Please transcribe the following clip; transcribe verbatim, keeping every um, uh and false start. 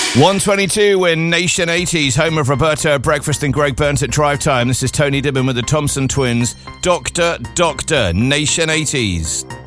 one twenty-two in Nation eighties, home of Roberta Breakfast and Greg Burns at Drive Time. This is Tony Dibben with the Thompson Twins. Doctor, Doctor, Nation eighties.